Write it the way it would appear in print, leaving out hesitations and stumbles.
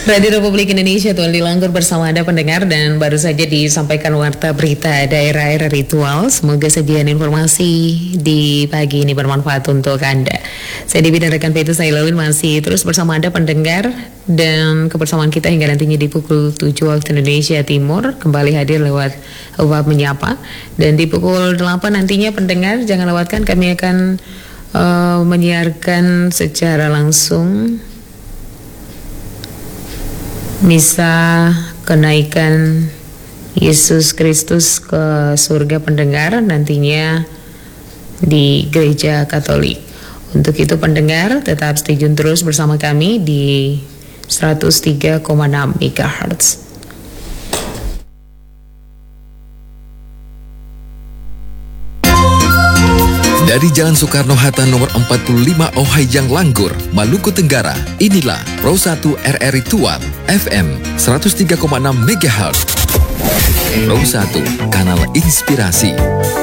Radio Republik Indonesia Tuan Dilanggur bersama Anda pendengar, dan baru saja disampaikan warta berita daerah era ritual. Semoga sajian informasi di pagi ini bermanfaat untuk Anda. Saya Dewi dan rekan Petu saya Lawin masih terus bersama Anda pendengar, dan kebersamaan kita hingga nantinya di pukul 7 waktu Indonesia Timur kembali hadir lewat Wab Menyapa, dan di pukul 8 nantinya pendengar jangan lewatkan kami akan menyiarkan secara langsung misa kenaikan Yesus Kristus ke surga pendengar nantinya di Gereja Katolik. Untuk itu pendengar tetap stay tune terus bersama kami di 103,6 MHz. Dari Jalan Soekarno-Hatta nomor 45 Ohayang Langgur, Maluku Tenggara, inilah Pro 1 RR Ritual FM 103,6 MHz. Pro 1, kanal inspirasi.